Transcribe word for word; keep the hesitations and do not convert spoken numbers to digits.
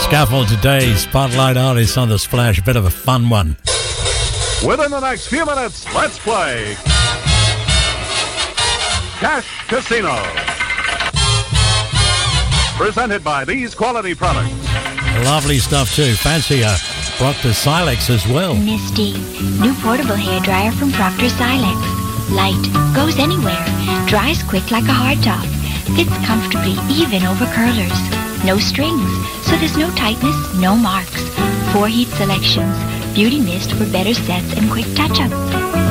Scaffold today, Spotlight Artists on the Splash. A bit of a fun one. Within the next few minutes, let's play Cash Casino. Presented by these quality products. Lovely stuff too. Fancy a Proctor Silex as well. Misty, new portable hairdryer from Proctor Silex. Light, goes anywhere, dries quick like a hardtop, fits comfortably even over curlers. No strings, so there's no tightness, no marks. Four heat selections, beauty mist for better sets and quick touch-up.